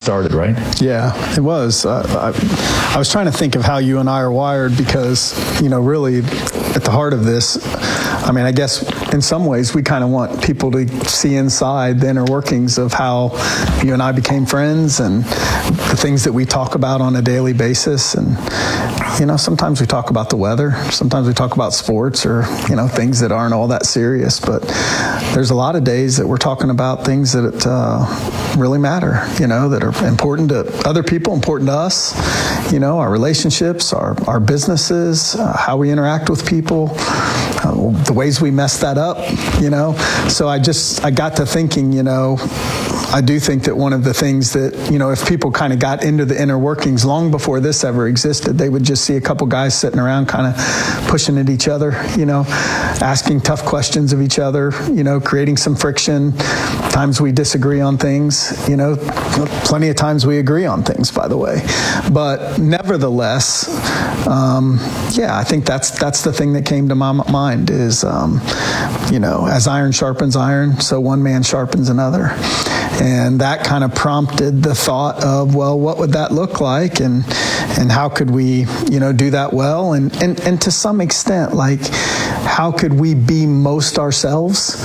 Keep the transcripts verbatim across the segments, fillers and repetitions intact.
started, right? Yeah, it was. Uh, I, I was trying to think of how you and I are wired because, you know, really at the heart of this, I mean, I guess in some ways we kind of want people to see inside the inner workings of how you and I became friends and the things that we talk about on a daily basis. And, you know, sometimes we talk about the weather, sometimes we talk about sports or, you know, things that aren't all that serious. But there's a lot of days that we're talking about things that uh, really matter, you know, that are important to other people, important to us, you know, our relationships, our, our businesses, uh, how we interact with people, uh, the ways we mess that up, you know. So I just, I got to thinking, you know, I do think that one of the things that, you know, if people kind of got into the inner workings long before this ever existed, they would just see a couple guys sitting around kind of pushing at each other, you know, asking tough questions of each other, you know, creating some friction. Times we disagree on things, you know, plenty of times we agree on things, by the way. But nevertheless, um, yeah, I think that's that's the thing that came to my mind is, um, you know, as iron sharpens iron, so one man sharpens another. And that kind of prompted the thought of, well, what would that look like? And and how could we, you know, do that well? And, and, and to some extent, like, how could we be most ourselves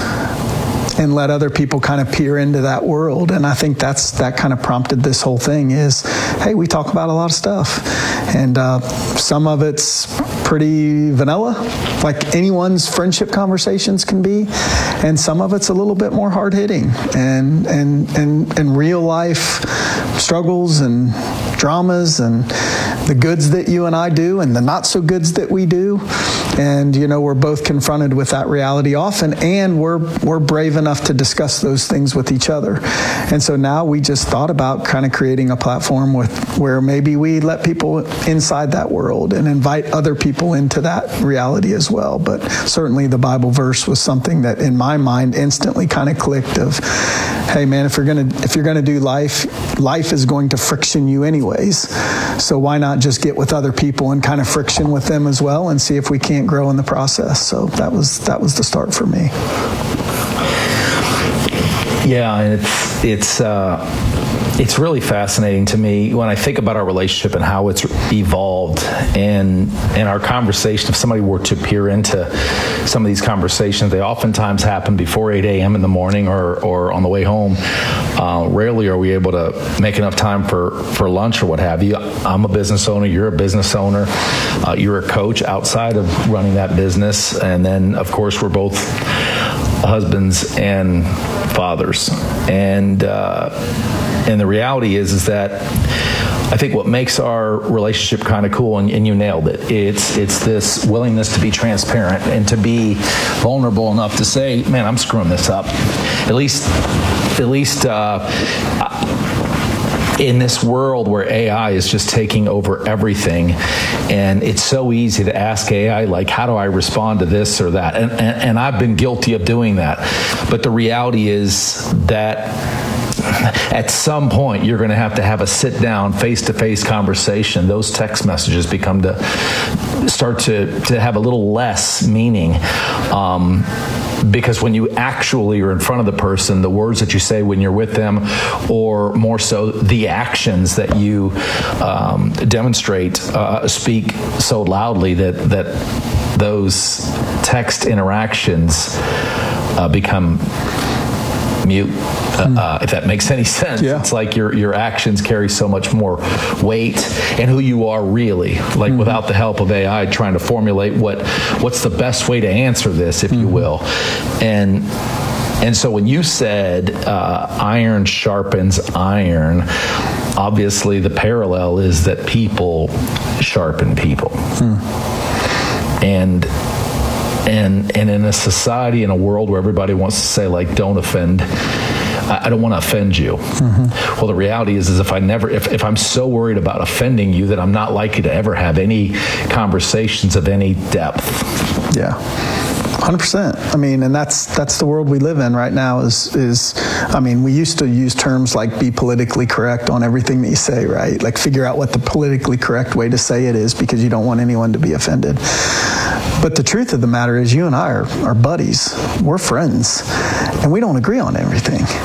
and let other people kind of peer into that world? And I think that's that kind of prompted this whole thing is, hey, we talk about a lot of stuff. And uh, some of it's pretty vanilla, like anyone's friendship conversations can be. And some of it's a little bit more hard-hitting and, and, and, and real life struggles and dramas and the goods that you and I do and the not so goods that we do. And, you know, we're both confronted with that reality often, and we're we're brave enough to discuss those things with each other. And so now we just thought about kind of creating a platform with where maybe we let people inside that world and invite other people into that reality as well. But certainly the Bible verse was something that in my mind instantly kind of clicked of, hey man, if you're gonna if you're gonna do life, life is going to friction you anyways. So why not just get with other people and kind of friction with them as well and see if we can't grow in the process. So that was that was the start for me. Yeah, and it's it's uh, it's really fascinating to me when I think about our relationship and how it's evolved. And in our conversation, if somebody were to peer into some of these conversations, they oftentimes happen before eight a.m. in the morning or or on the way home. Uh, rarely are we able to make enough time for, for lunch or what have you. I'm a business owner. You're a business owner. Uh, you're a coach outside of running that business. And then, of course, we're both husbands and fathers. And uh, and the reality is, is that I think what makes our relationship kind of cool, and, and you nailed it, it's it's this willingness to be transparent and to be vulnerable enough to say, man, I'm screwing this up. At least, at least uh, in this world where A I is just taking over everything, and it's so easy to ask A I, like, how do I respond to this or that? And, and, and I've been guilty of doing that. But the reality is that at some point, you're going to have to have a sit-down, face-to-face conversation. Those text messages become to start to, to have a little less meaning. Um, because when you actually are in front of the person, the words that you say when you're with them, or more so the actions that you um, demonstrate, uh, speak so loudly that, that those text interactions uh, become mute, uh, uh, if that makes any sense. Yeah. It's like your your actions carry so much more weight, and who you are really, like mm-hmm. without the help of A I trying to formulate what what's the best way to answer this, if mm-hmm. you will. And and so when you said uh, iron sharpens iron, obviously the parallel is that people sharpen people. Mm. And And and in a society, in a world where everybody wants to say, like, don't offend, I, I don't want to offend you. Mm-hmm. Well, the reality is, is if I never, if, if I'm so worried about offending you that I'm not likely to ever have any conversations of any depth. Yeah. one hundred percent. I mean, and that's that's the world we live in right now is, is, I mean, we used to use terms like be politically correct on everything that you say, right? Like figure out what the politically correct way to say it is because you don't want anyone to be offended. But the truth of the matter is you and I are, are buddies. We're friends. And we don't agree on everything.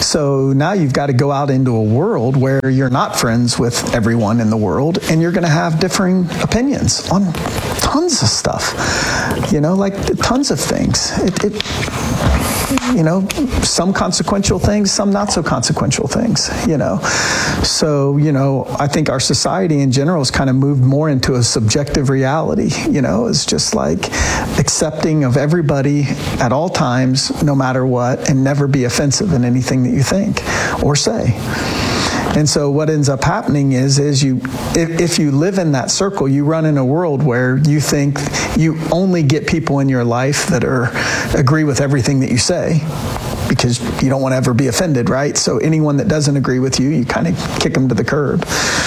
So now you've got to go out into a world where you're not friends with everyone in the world, and you're going to have differing opinions on tons of stuff, you know, like tons of things. It, it you know, some consequential things, some not so consequential things, you know. So, you know, I think our society in general has kind of moved more into a subjective reality, you know. It's just like accepting of everybody at all times, no matter what, and never be offensive in anything that you think or say. And so what ends up happening is, is you, if, if you live in that circle, you run in a world where you think you only get people in your life that are agree with everything that you say, because you don't want to ever be offended, right? So anyone that doesn't agree with you, you kind of kick them to the curb.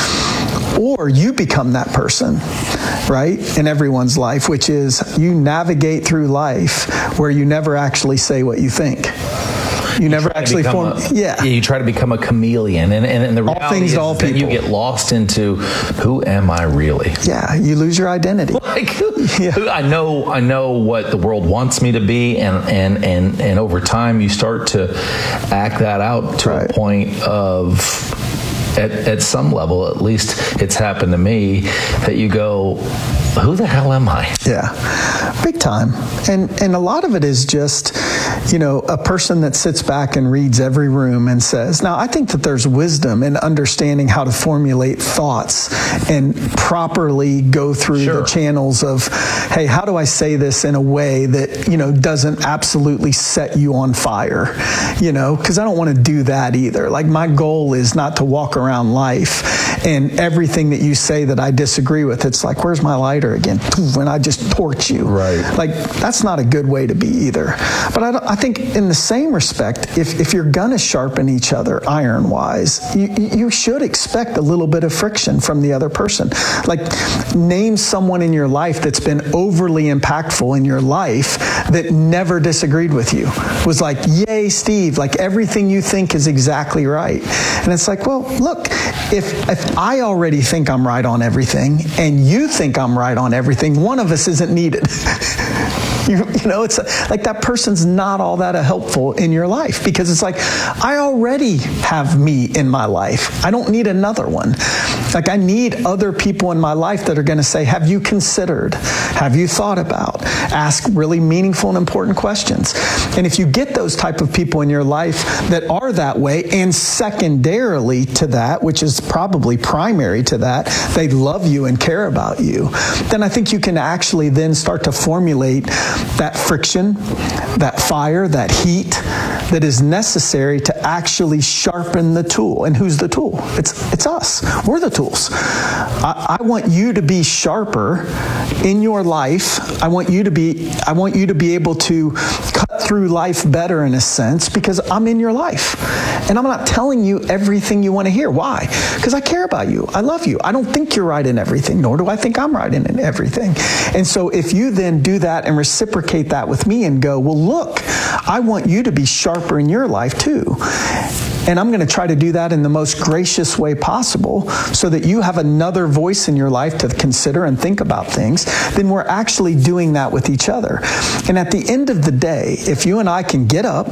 Or you become that person, right, in everyone's life, which is you navigate through life where you never actually say what you think. You, you never actually form. A, yeah. yeah. You try to become a chameleon, and and, and the all reality things is to all that people. You get lost into who am I really? Yeah, you lose your identity. Like, yeah. I know, I know what the world wants me to be, and and and and over time, you start to act that out to right. a point of. At, at some level, at least it's happened to me, that you go, who the hell am I? Yeah, big time. And and a lot of it is just, you know, a person that sits back and reads every room and says, now I think that there's wisdom in understanding how to formulate thoughts and properly go through sure. the channels of, hey, how do I say this in a way that, you know, doesn't absolutely set you on fire, you know, because I don't want to do that either. Like, my goal is not to walk around around life and everything that you say that I disagree with, it's like, where's my lighter again? When I just torch you. Right. Like, that's not a good way to be either. But I, don't, I think in the same respect, if, if you're going to sharpen each other iron-wise, you, you should expect a little bit of friction from the other person. Like, name someone in your life that's been overly impactful in your life that never disagreed with you. Was like, yay, Steve, like everything you think is exactly right. And it's like, well, look, if if I already think I'm right on everything and you think I'm right on everything, one of us isn't needed. You, you know, it's like that person's not all that helpful in your life, because it's like, I already have me in my life. I don't need another one. Like, I need other people in my life that are going to say, have you considered? Have you thought about? Ask really meaningful and important questions. And if you get those type of people in your life that are that way, and secondarily to that, which is probably primary to that, they love you and care about you, then I think you can actually then start to formulate that friction, that fire, that heat that is necessary to actually sharpen the tool. And who's the tool? It's it's us. We're the tools. I, I want you to be sharper in your life. I want you to be I want you to be able to cut through life better, in a sense, because I'm in your life. And I'm not telling you everything you want to hear. Why? Because I care about you. I love you. I don't think you're right in everything, nor do I think I'm right in everything. And so if you then do that and reciprocate that with me and go, well, look, I want you to be sharper in your life too. And I'm going to try to do that in the most gracious way possible so that you have another voice in your life to consider and think about things, then we're actually doing that with each other. And at the end of the day, if you and I can get up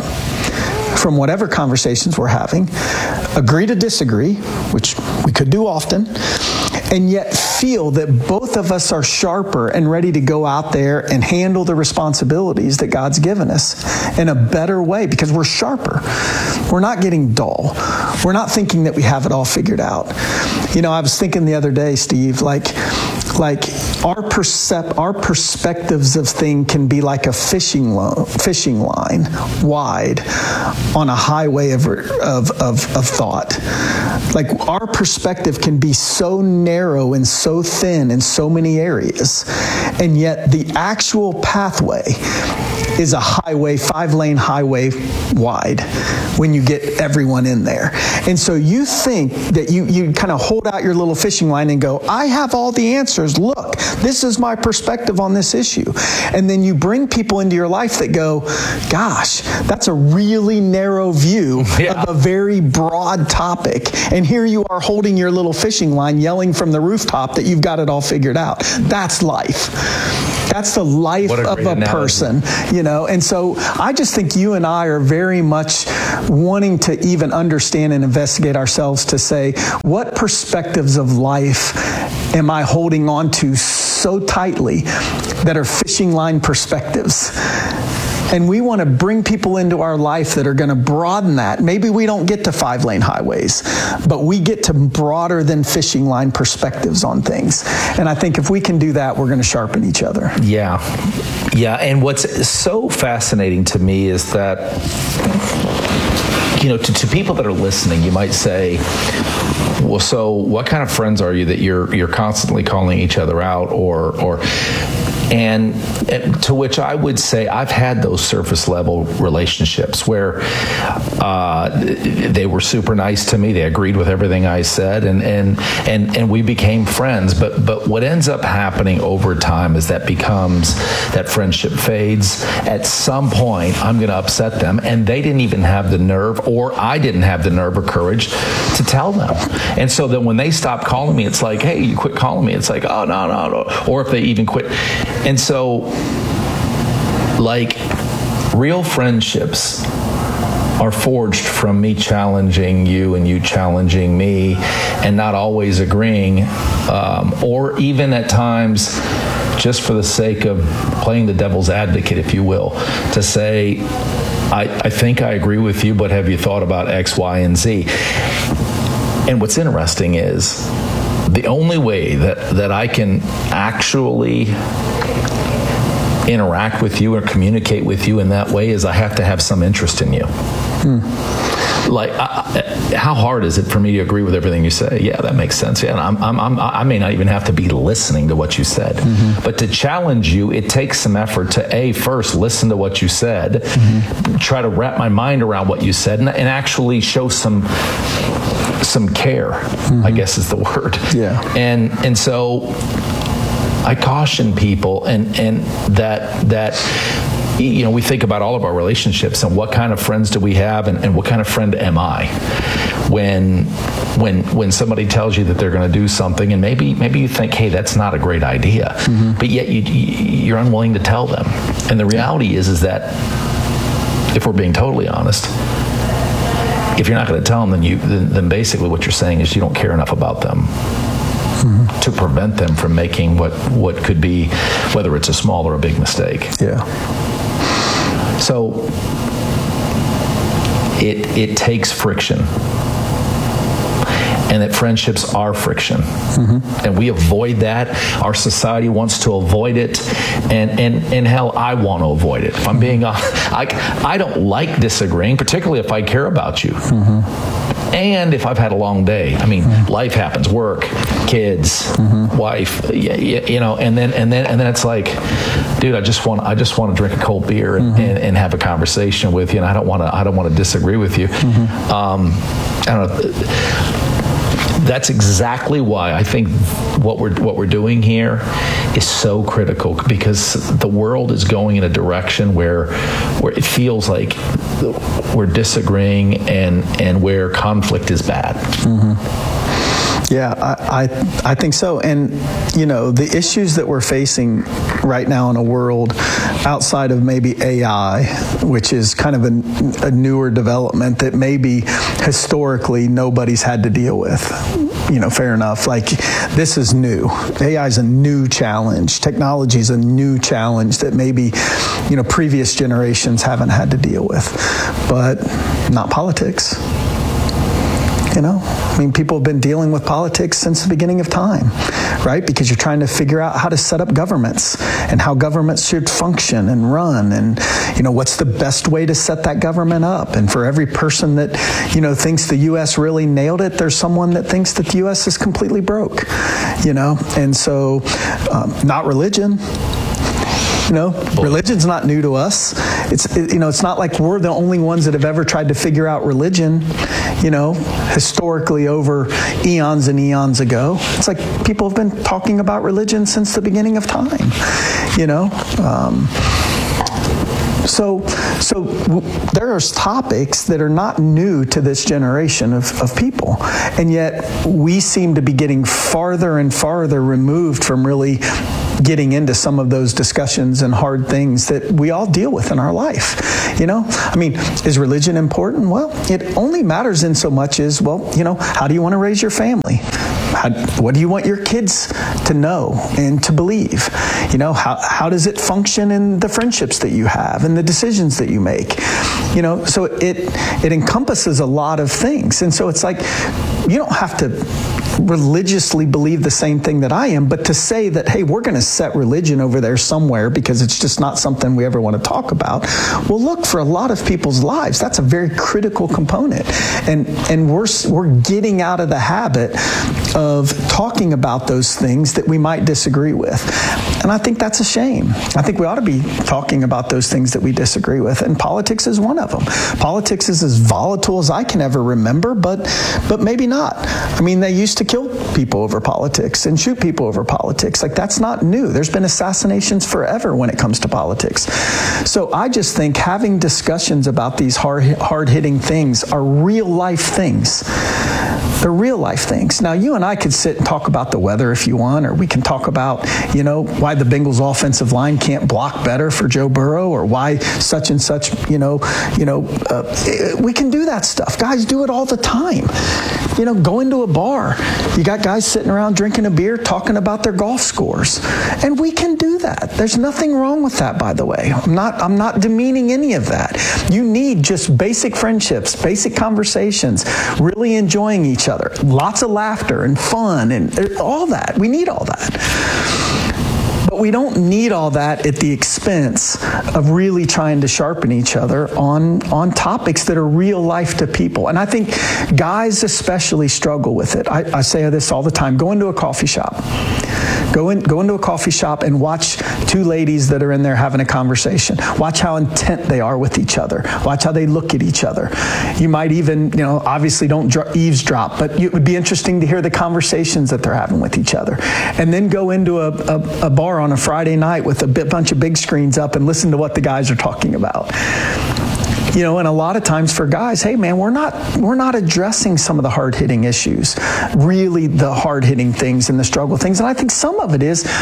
from whatever conversations we're having, agree to disagree, which we could do often, and yet feel that both of us are sharper and ready to go out there and handle the responsibilities that God's given us in a better way, because we're sharper. We're not getting dull. We're not thinking that we have it all figured out. You know, I was thinking the other day, Steve, like, like our percep- our perspectives of things can be like a fishing lo- fishing line wide on a highway of, of, of, of thought. Like, our perspective can be so narrow and so thin in so many areas, and yet the actual pathway is a highway, five-lane highway wide when you get everyone in there. And so you think that you, you kind of hold out your little fishing line and go, I have all the answers. Look, this is my perspective on this issue. And then you bring people into your life that go, gosh, that's a really narrow view yeah. of a very broad topic. And here you are holding your little fishing line, yelling from the rooftop that you've got it all figured out. That's life. That's the life a of a analogy. person, you you know? And so I just think you and I are very much wanting to even understand and investigate ourselves to say, what perspectives of life am I holding on to so tightly that are fishing line perspectives? And we want to bring people into our life that are going to broaden that. Maybe we don't get to five lane highways, but we get to broader than fishing line perspectives on things. And I think if we can do that, we're going to sharpen each other. Yeah. Yeah. And what's so fascinating to me is that, you know, to, to people that are listening, you might say, well, so what kind of friends are you that you're you're constantly calling each other out, or or and, and to which I would say I've had those surface level relationships where uh, they were super nice to me. They agreed with everything I said, and and and and we became friends. But but what ends up happening over time is that becomes that friendship fades. At some point, I'm going to upset them, and they didn't even have the nerve, or I didn't have the nerve or courage to tell them. And so then when they stop calling me, it's like, hey, you quit calling me. It's like, oh, no, no, no. Or if they even quit. And so, like, real friendships are forged from me challenging you and you challenging me and not always agreeing, um, or even at times just for the sake of playing the devil's advocate, if you will, to say, I, I think I agree with you, but have you thought about X, Y, and Z? And what's interesting is the only way that, that I can actually interact with you or communicate with you in that way is I have to have some interest in you. Hmm. Like, I, I, how hard is it for me to agree with everything you say? Yeah, that makes sense. Yeah, and I'm, I'm, I'm, I may not even have to be listening to what you said. Mm-hmm. But to challenge you, it takes some effort to, A, first listen to what you said, mm-hmm. try to wrap my mind around what you said, and, and actually show some some care, mm-hmm. I guess is the word. Yeah. And and so I caution people, and and that that you know, we think about all of our relationships and what kind of friends do we have, and, and what kind of friend am I? When when when somebody tells you that they're going to do something, and maybe maybe you think, hey, that's not a great idea, mm-hmm. but yet you, you're unwilling to tell them. And the reality is is that, if we're being totally honest, if you're not going to tell them, then you then, then basically what you're saying is you don't care enough about them mm-hmm. to prevent them from making what what could be, whether it's a small or a big mistake. Yeah. So it it takes friction. And that friendships are friction. Mm-hmm. And we avoid that. Our society wants to avoid it. And, and, and hell, I want to avoid it. If I'm being honest, I, I don't like disagreeing, particularly if I care about you. Mm-hmm. And if I've had a long day. I mean, mm-hmm. life happens, work, kids, mm-hmm. wife, you, you know, and then and then and then it's like, dude, I just want I just want to drink a cold beer and, mm-hmm. and, and have a conversation with you, and I don't want to I don't want to disagree with you. Mm-hmm. Um, I don't know. That's exactly why I think what we're what we're doing here is so critical, because the world is going in a direction where where it feels like we're disagreeing and and where conflict is bad. Mm-hmm. Yeah, I, I I think so. And, you know, the issues that we're facing right now in a world outside of maybe A I, which is kind of a, a newer development that maybe historically nobody's had to deal with. You know, fair enough. Like, this is new. A I is a new challenge. Technology is a new challenge that maybe, you know, previous generations haven't had to deal with. But not politics. You know, I mean, people have been dealing with politics since the beginning of time, right? Because you're trying to figure out how to set up governments and how governments should function and run, and, you know, what's the best way to set that government up. And for every person that, you know, thinks the U S really nailed it, there's someone that thinks that the U S is completely broke, you know? And so, um, not religion. You know, religion's not new to us. It's, it, you know, it's not like we're the only ones that have ever tried to figure out religion, you know, historically over eons and eons ago. It's like people have been talking about religion since the beginning of time, you know. Um, So, so there are topics that are not new to this generation of, of people, and yet we seem to be getting farther and farther removed from really getting into some of those discussions and hard things that we all deal with in our life. You know, I mean, is religion important? Well, it only matters in so much as, well, you know, how do you want to raise your family? How, what do you want your kids to know and to believe? You know, how, how does it function in the friendships that you have and the decisions that you make? You know, so it it encompasses a lot of things. And so it's like, you don't have to religiously believe the same thing that I am, but to say that, hey, we're going to set religion over there somewhere because it's just not something we ever want to talk about. Well, look, for a lot of people's lives, that's a very critical component. And and we're we're getting out of the habit of talking about those things that we might disagree with. And I think that's a shame. I think we ought to be talking about those things that we disagree with. And politics is one of them. Politics is as volatile as I can ever remember, but but maybe not. I mean, they used to kill people over politics and shoot people over politics. Like, that's not new. There's been assassinations forever when it comes to politics. So I just think having discussions about these hard, hard-hitting things are real-life things. They're real-life things. Now, you and I could sit and talk about the weather if you want, or we can talk about, you know, why the Bengals offensive line can't block better for Joe Burrow, or why such and such, you know, you know, uh, we can do that stuff. Guys do it all the time. You know, go into a bar. You got guys sitting around drinking a beer, talking about their golf scores. And we can do that. There's nothing wrong with that, by the way. I'm not, I'm not demeaning any of that. You need just basic friendships, basic conversations, really enjoying each other. Lots of laughter and fun and all that. We need all that. But we don't need all that at the expense of really trying to sharpen each other on, on topics that are real life to people. And I think guys especially struggle with it. I, I say this all the time. Go into a coffee shop. Go in, go into a coffee shop and watch two ladies that are in there having a conversation. Watch how intent they are with each other. Watch how they look at each other. You might even, you know, obviously don't dr- eavesdrop, but it would be interesting to hear the conversations that they're having with each other. And then go into a, a, a bar on a Friday night with a bit, bunch of big screens up and listen to what the guys are talking about. You know, and a lot of times for guys, hey man, we're not we're not addressing some of the hard-hitting issues, really the hard-hitting things and the struggle things. And I think some of it is,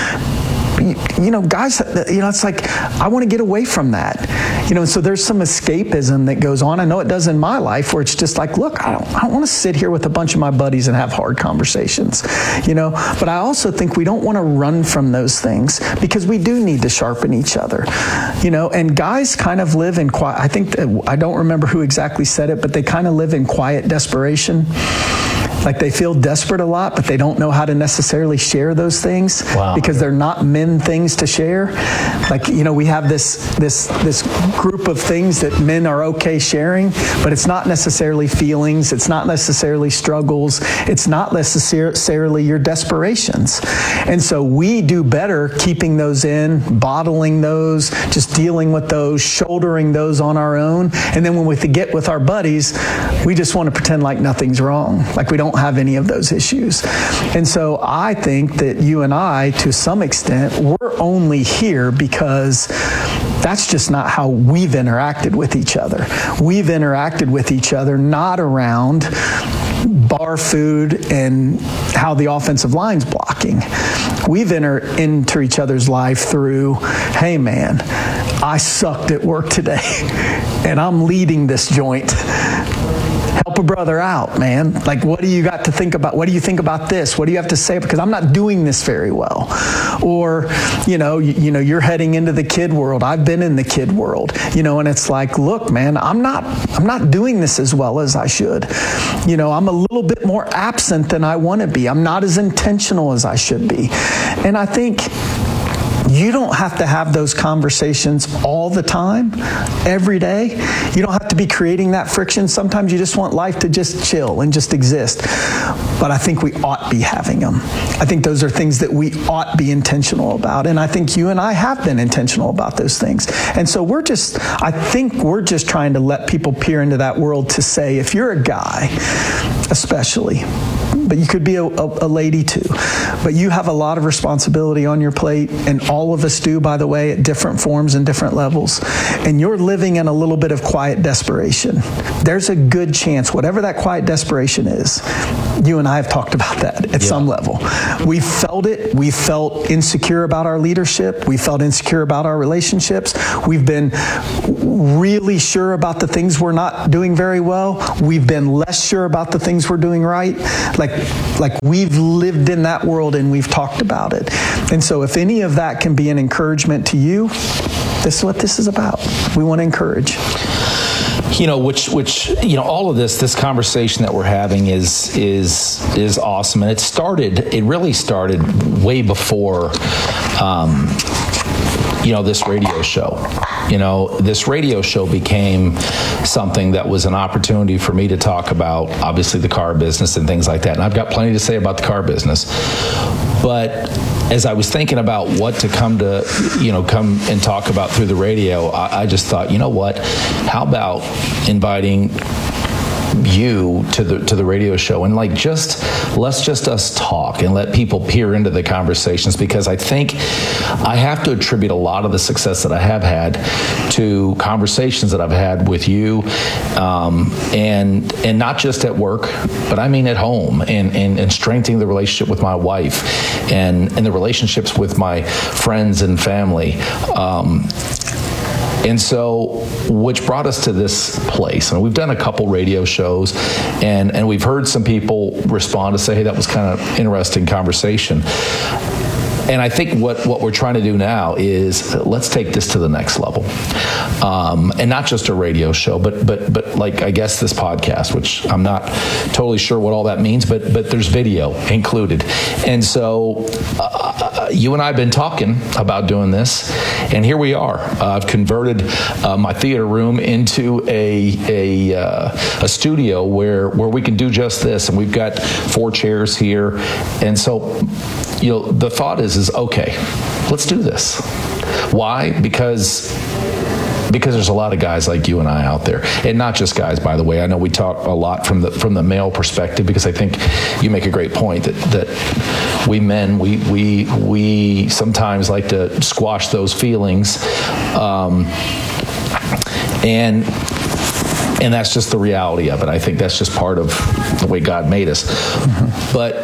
you know, guys, you know, it's like, I want to get away from that. You know, so there's some escapism that goes on. I know it does in my life, where it's just like, look, I don't, I don't want to sit here with a bunch of my buddies and have hard conversations, you know. But I also think we don't want to run from those things, because we do need to sharpen each other, you know. And guys kind of live in quiet, I think, that, I don't remember who exactly said it, but they kind of live in quiet desperation. Like, they feel desperate a lot, but they don't know how to necessarily share those things. Wow. Because they're not men things to share. Like, you know, we have this this this group of things that men are okay sharing, but it's not necessarily feelings. It's not necessarily struggles. It's not necessarily your desperations. And so we do better keeping those in, bottling those, just dealing with those, shouldering those on our own. And then when we get with our buddies, we just want to pretend like nothing's wrong. Like we don't have any of those issues. And so I think that you and I, to some extent, we're only here because that's just not how we've interacted with each other. We've interacted with each other not around bar food and how the offensive line's blocking. We've entered into each other's life through, hey man, I sucked at work today and I'm leading this joint. Help a brother out, man. Like, what do you got to think about? What do you think about this? What do you have to say? Because I'm not doing this very well. Or, you know, you, you know, you're heading into the kid world. I've been in the kid world, you know, and it's like, look, man, I'm not, I'm not doing this as well as I should. You know, I'm a little bit more absent than I want to be. I'm not as intentional as I should be. And I think you don't have to have those conversations all the time, every day. You don't have to be creating that friction. Sometimes you just want life to just chill and just exist. But I think we ought be having them. I think those are things that we ought be intentional about. And I think you and I have been intentional about those things. And so we're just, I think we're just trying to let people peer into that world to say, if you're a guy, especially, but you could be a, a, a lady too. But you have a lot of responsibility on your plate, and all of us do, by the way, at different forms and different levels. And you're living in a little bit of quiet desperation. There's a good chance, whatever that quiet desperation is, you and I have talked about that at yeah. some level. We felt it. We felt insecure about our leadership. We felt insecure about our relationships. We've been really sure about the things we're not doing very well. We've been less sure about the things we're doing right. Like, like we've lived in that world and we've talked about it. And so if any of that can be an encouragement to you, this is what this is about. We want to encourage. You know, which, which, you know, all of this, this conversation that we're having is, is, is awesome. And it started, it really started way before, um, you know, this radio show. You know, this radio show became something that was an opportunity for me to talk about, obviously, the car business and things like that. And I've got plenty to say about the car business. But as I was thinking about what to come to, you know, come and talk about through the radio, I, I just thought, you know what, how about inviting you to the to the radio show and like just let's just us talk and let people peer into the conversations, because I think I have to attribute a lot of the success that I have had to conversations that I've had with you, um, and and not just at work, but I mean at home, and, and, and strengthening the relationship with my wife and, and the relationships with my friends and family. Um, And so, which brought us to this place. And we've done a couple radio shows, and, and we've heard some people respond to say, hey, that was kind of interesting conversation. And I think what, what we're trying to do now is let's take this to the next level. Um, and not just a radio show, but but but like I guess this podcast, which I'm not totally sure what all that means, but but there's video included. And so uh, you and I have been talking about doing this, and here we are. Uh, I've converted uh, my theater room into a a, uh, a studio where where we can do just this, and we've got four chairs here. And so, you know, the thought is, is okay, let's do this. Why? Because because there's a lot of guys like you and I out there, and not just guys, by the way. I know we talk a lot from the from the male perspective, because I think you make a great point that that we men we we we sometimes like to squash those feelings, um, and. And that's just the reality of it. I think that's just part of the way God made us. Mm-hmm. But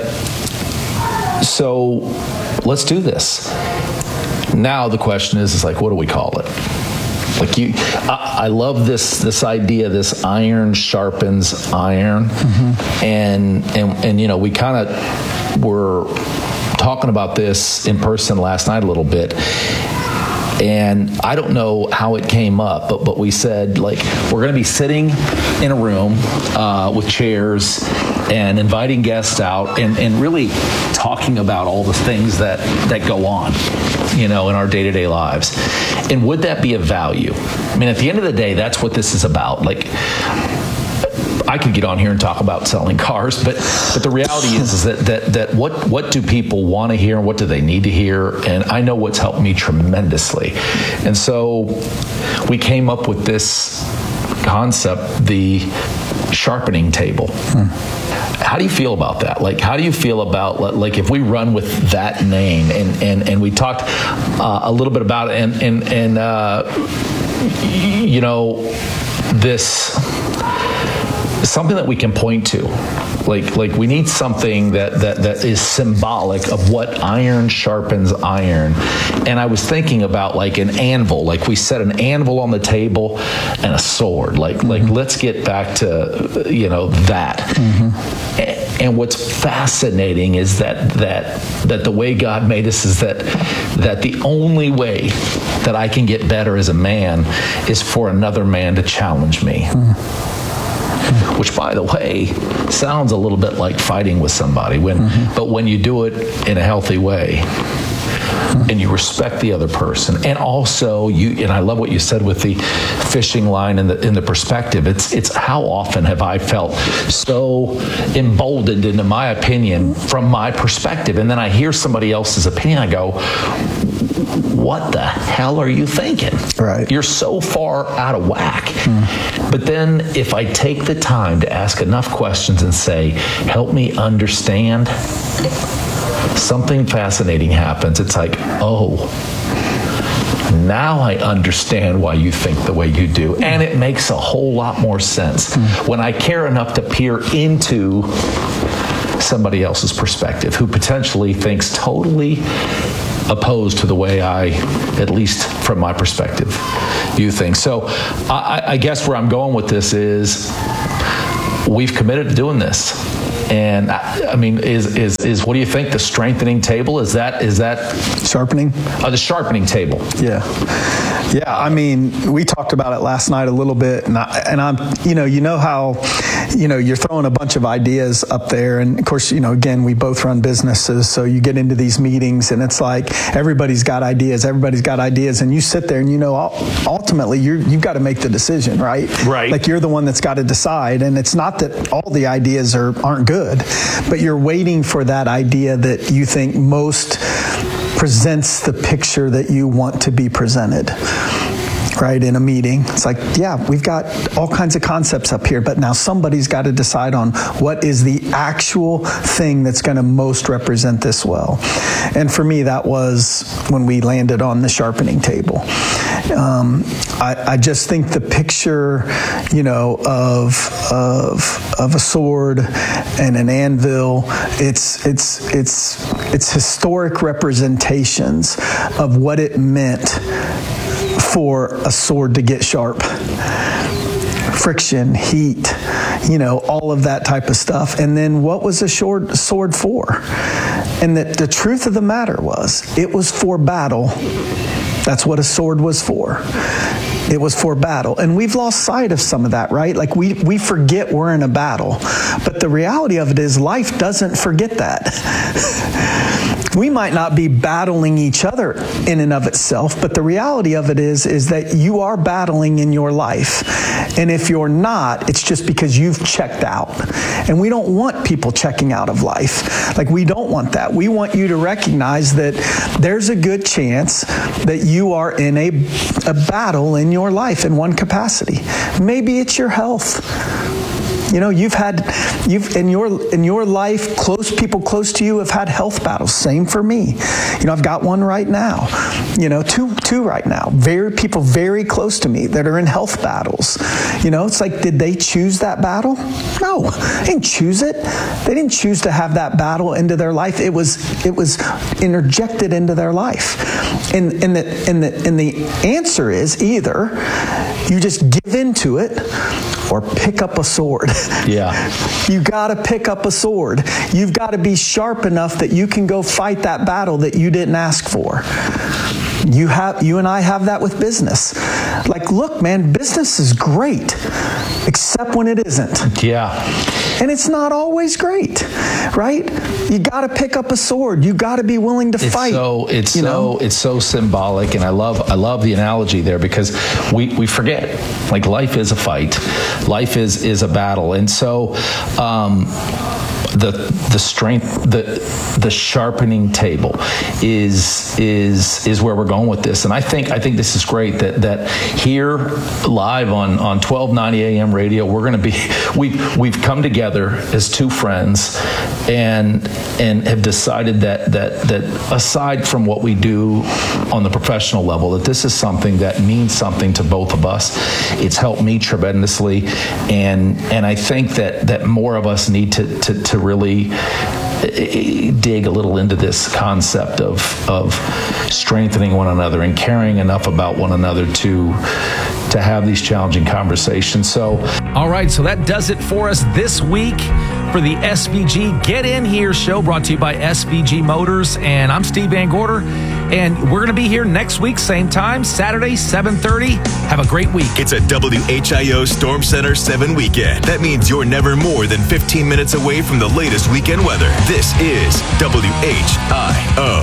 so let's do this. Now the question is, is like, what do we call it? Like you, I, I love this this idea. This iron sharpens iron, mm-hmm. and and and you know, we kind of were talking about this in person last night a little bit. And I don't know how it came up, but but we said, like, we're going to be sitting in a room uh, with chairs and inviting guests out, and, and really talking about all the things that, that go on, you know, in our day-to-day lives. And would that be of value? I mean, at the end of the day, that's what this is about. Like, I could get on here and talk about selling cars, but but the reality is, is that that that what what do people want to hear and what do they need to hear? And I know what's helped me tremendously. And so we came up with this concept, the sharpening table. Hmm. How do you feel about that? Like, how do you feel about, like, if we run with that name, and and and we talked uh, a little bit about it, and and and uh, you know, this. Something that we can point to, like like we need something that, that that is symbolic of what iron sharpens iron. And I was thinking about like an anvil, like we set an anvil on the table and a sword. Like mm-hmm. like let's get back to, you know, that. Mm-hmm. And, and what's fascinating is that that that the way God made us is that that the only way that I can get better as a man is for another man to challenge me. Mm-hmm. Which, by the way, sounds a little bit like fighting with somebody. When, mm-hmm. But when you do it in a healthy way, and you respect the other person. And also, you and I love what you said with the fishing line and the in the perspective. It's it's how often have I felt so emboldened into my opinion from my perspective, and then I hear somebody else's opinion. I go, what the hell are you thinking? Right. You're so far out of whack. Mm. But then if I take the time to ask enough questions and say, help me understand, something fascinating happens. It's like, oh, now I understand why you think the way you do. And it makes a whole lot more sense mm. when I care enough to peer into somebody else's perspective who potentially thinks totally opposed to the way I, at least from my perspective, view things. So I, I guess where I'm going with this is we've committed to doing this. And I, I mean, is, is is what do you think? The strengthening table, is that is that sharpening? Uh, the sharpening table. Yeah, yeah. I mean, we talked about it last night a little bit, and I, and I'm, you know, you know how, you know, you're throwing a bunch of ideas up there, and of course, you know, again, we both run businesses, so you get into these meetings, and it's like everybody's got ideas, everybody's got ideas, and you sit there, and you know, ultimately, you you've got to make the decision, right? Right. Like you're the one that's got to decide, and it's not that all the ideas are aren't good. Good, but you're waiting for that idea that you think most presents the picture that you want to be presented. Right, in a meeting, it's like, yeah, we've got all kinds of concepts up here, but now somebody's got to decide on what is the actual thing that's going to most represent this well. And for me, that was when we landed on the sharpening table. Um, I, I just think the picture, you know, of of of a sword and an anvil, it's it's it's it's historic representations of what it meant for a sword to get sharp. Friction, heat, you know, all of that type of stuff. And then what was a sword, sword for? And the, the truth of the matter was, it was for battle. That's what a sword was for. It was for battle. And we've lost sight of some of that, right? Like we, we forget we're in a battle. But the reality of it is life doesn't forget that. We might not be battling each other in and of itself, but the reality of it is, is that you are battling in your life. And if you're not, it's just because you've checked out. And we don't want people checking out of life. Like, we don't want that. We want you to recognize that there's a good chance that you are in a, a battle in your life in one capacity. Maybe it's your health. You know, you've had, you've in your in your life, close people close to you have had health battles. Same for me. You know, I've got one right now. You know, two two right now. Very people very close to me that are in health battles. You know, it's like, did they choose that battle? No, they didn't choose it. They didn't choose to have that battle into their life. It was it was interjected into their life. And and the and the and the answer is either you just give into it or pick up a sword. Yeah. You got to pick up a sword. You've got to be sharp enough that you can go fight that battle that you didn't ask for. You have, you and I have that with business. Like, look, man, business is great, except when it isn't. Yeah. And it's not always great, right? You got to pick up a sword. You got to be willing to it's fight. So it's you so know? it's so symbolic, and I love I love the analogy there, because we, we forget, like, life is a fight, life is is a battle, and so um, the the strength the the sharpening table is is is where we're going with this. And I think I think this is great that that here live on on twelve ninety A M radio, we're going to be we we've come together as two friends and and have decided that that that aside from what we do on the professional level, that this is something that means something to both of us. It's helped me tremendously, and and I think that that more of us need to to, to really dig a little into this concept of of strengthening one another and caring enough about one another to to have these challenging conversations. So, all right, so that does it for us this week for the S V G Get In Here show, brought to you by S V G Motors. And I'm Steve Van Gorder, and we're going to be here next week, same time, Saturday, seven thirty. Have a great week. It's a W H I O Storm Center seven weekend. That means you're never more than fifteen minutes away from the latest weekend weather. This is W H I O.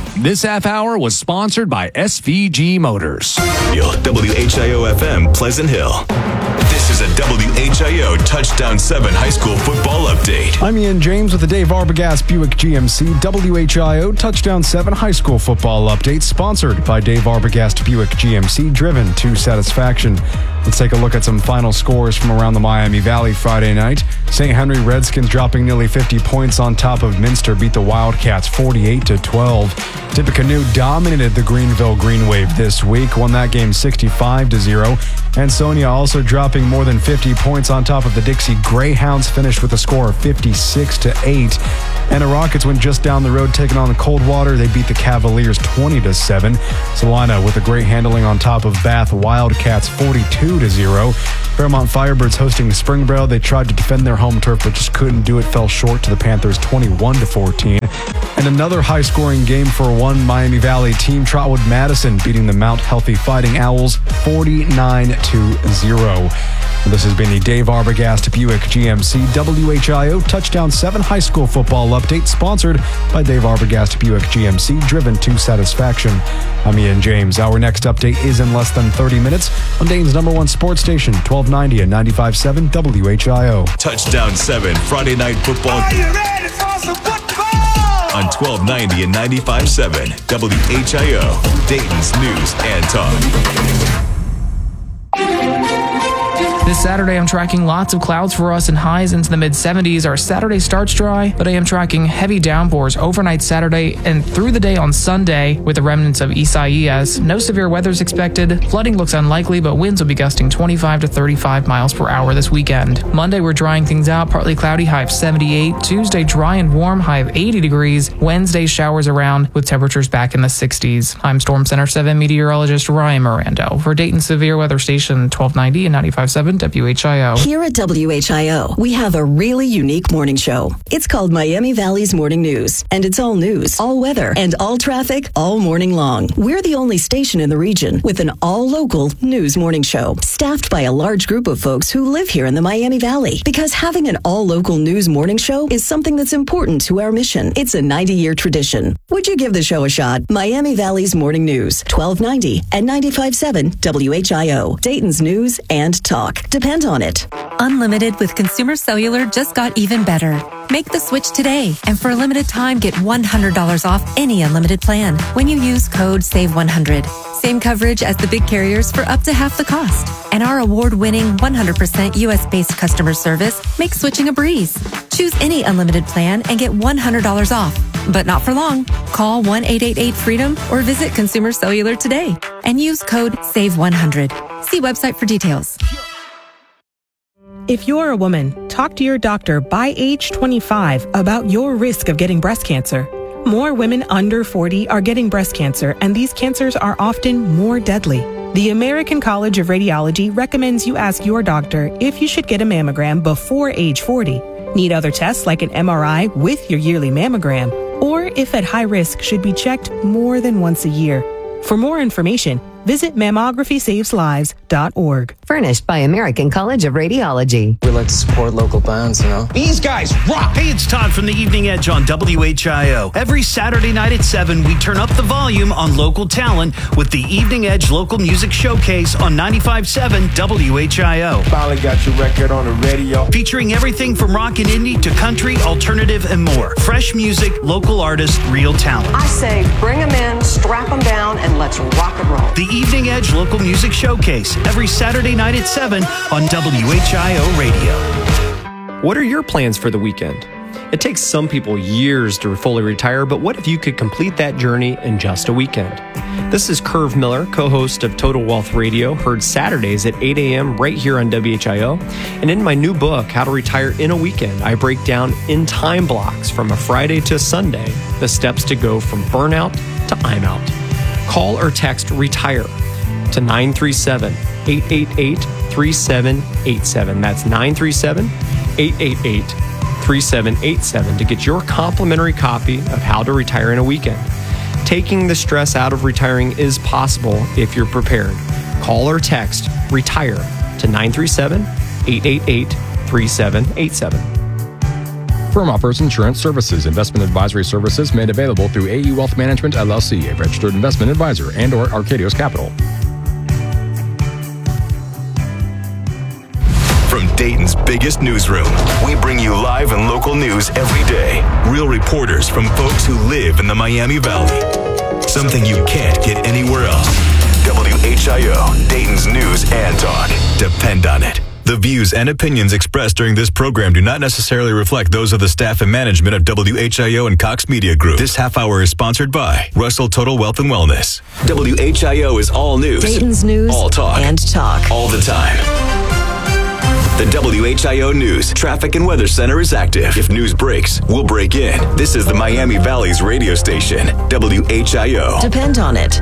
This half hour was sponsored by S V G Motors. W H I O F M Pleasant Hill. This is a W H I O Touchdown seven high school football update. I'm Ian James with the Dave Arbogast Buick G M C W H I O Touchdown seven high school football update, sponsored by Dave Arbogast Buick G M C, driven to satisfaction. Let's take a look at some final scores from around the Miami Valley Friday night. Saint Henry Redskins dropping nearly fifty points on top of Minster beat the Wildcats forty-eight to twelve. Tippecanoe dominated the Greenville Green Wave this week, won that game sixty-five to zero. Ansonia also dropping more than fifty points on top of the Dixie Greyhounds, finished with a score of fifty-six to eight. And the Rockets went just down the road taking on the Coldwater. They beat the Cavaliers twenty to seven. Salina with a great handling on top of Bath Wildcats forty-two to zero. Fairmont Firebirds hosting Springboro. They tried to defend their home turf but just couldn't do it. Fell short to the Panthers twenty-one to fourteen. And another high-scoring game for one Miami Valley team, Trotwood Madison beating the Mount Healthy Fighting Owls forty-nine to zero. This has been the Dave Arbogast Buick G M C W H I O Touchdown seven high school football update, sponsored by Dave Arbogast Buick G M C, driven to satisfaction. I'm Ian James. Our next update is in less than thirty minutes on Dayton's number one sports station, twelve ninety and ninety-five point seven W H I O. Touchdown seven Friday Night Football. Are you ready for some football? On twelve ninety and ninety-five point seven W H I O, Dayton's news and talk. This Saturday, I'm tracking lots of clouds for us and highs into the mid seventies. Our Saturday starts dry, but I am tracking heavy downpours overnight Saturday and through the day on Sunday with the remnants of Isaias. No severe weather is expected. Flooding looks unlikely, but winds will be gusting twenty-five to thirty-five miles per hour this weekend. Monday, we're drying things out. Partly cloudy, high of seventy-eight. Tuesday, dry and warm, high of eighty degrees. Wednesday, showers around with temperatures back in the sixties. I'm Storm Center seven meteorologist Ryan Mirando for Dayton Severe Weather Station twelve ninety and ninety-five point seven W H I O. Here at W H I O, we have a really unique morning show. It's called Miami Valley's Morning News, and it's all news, all weather, and all traffic all morning long. We're the only station in the region with an all-local news morning show, staffed by a large group of folks who live here in the Miami Valley. Because having an all-local news morning show is something that's important to our mission. It's a ninety-year tradition. Would you give the show a shot? Miami Valley's Morning News, twelve ninety and ninety-five point seven W H I O. Dayton's news and talk. Depend on it. Unlimited with Consumer Cellular just got even better. Make the switch today, and for a limited time, get one hundred dollars off any unlimited plan when you use code save one hundred. Same coverage as the big carriers for up to half the cost. And our award-winning one hundred percent U S-based customer service makes switching a breeze. Choose any unlimited plan and get one hundred dollars off. But not for long. Call one eight eight eight freedom or visit Consumer Cellular today and use code save one hundred. See website for details. If you're a woman, talk to your doctor by age twenty-five about your risk of getting breast cancer. More women under forty are getting breast cancer, and these cancers are often more deadly. The American College of Radiology recommends you ask your doctor if you should get a mammogram before age forty, need other tests like an M R I with your yearly mammogram, or if at high risk should be checked more than once a year. For more information, visit mammography saves lives dot org. Furnished by American College of Radiology. We like to support local bands, you know. These guys rock! Hey, it's Todd from the Evening Edge on W H I O. Every Saturday night at seven, we turn up the volume on local talent with the Evening Edge Local Music Showcase on ninety-five point seven W H I O. Finally got your record on the radio. Featuring everything from rock and indie to country, alternative, and more. Fresh music, local artists, real talent. I say bring them in, strap them down, and let's rock and roll. The Evening Edge Local Music Showcase, every Saturday night at seven on W H I O Radio. What are your plans for the weekend? It takes some people years to fully retire, but what if you could complete that journey in just a weekend? This is Curve Miller, co-host of Total Wealth Radio, heard Saturdays at eight a.m. right here on W H I O. And in my new book, How to Retire in a Weekend, I break down in time blocks from a Friday to Sunday the steps to go from burnout to I'm out. Call or text RETIRE to nine three seven, eight eight eight, three seven eight seven. That's nine three seven, eight eight eight, three seven eight seven to get your complimentary copy of How to Retire in a Weekend. Taking the stress out of retiring is possible if you're prepared. Call or text RETIRE to nine three seven, eight eight eight, three seven eight seven. Firm offers insurance services. Investment advisory services made available through A E Wealth Management, L L C, a registered investment advisor, and or Arcadios Capital. From Dayton's biggest newsroom, we bring you live and local news every day. Real reporters from folks who live in the Miami Valley. Something you can't get anywhere else. W H I O, Dayton's news and talk. Depend on it. The views and opinions expressed during this program do not necessarily reflect those of the staff and management of W H I O and Cox Media Group. This half hour is sponsored by Russell Total Wealth and Wellness. W H I O is all news. Dayton's news all talk. and talk. All the time. The W H I O News Traffic and Weather Center is active. If news breaks, we'll break in. This is the Miami Valley's radio station, W H I O. Depend on it.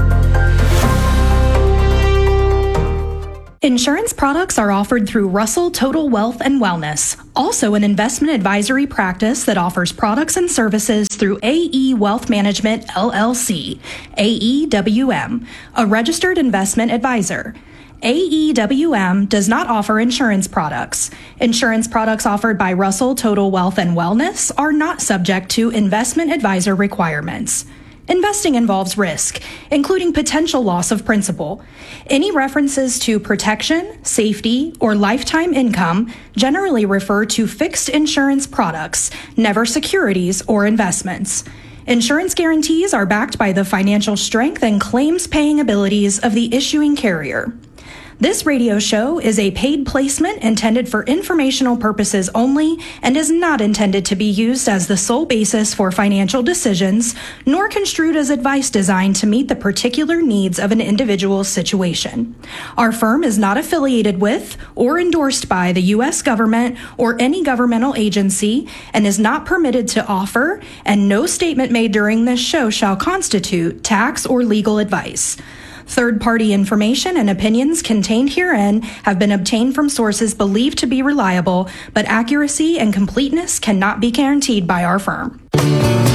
Insurance products are offered through Russell Total Wealth and Wellness, also an investment advisory practice that offers products and services through A E Wealth Management, L L C, A E W M, a registered investment advisor. A E W M does not offer insurance products. Insurance products offered by Russell Total Wealth and Wellness are not subject to investment advisor requirements. Investing involves risk, including potential loss of principal. Any references to protection, safety, or lifetime income generally refer to fixed insurance products, never securities or investments. Insurance guarantees are backed by the financial strength and claims-paying abilities of the issuing carrier. This radio show is a paid placement intended for informational purposes only and is not intended to be used as the sole basis for financial decisions, nor construed as advice designed to meet the particular needs of an individual's situation. Our firm is not affiliated with or endorsed by the U S government or any governmental agency and is not permitted to offer, and no statement made during this show shall constitute tax or legal advice. Third-party information and opinions contained herein have been obtained from sources believed to be reliable, but accuracy and completeness cannot be guaranteed by our firm.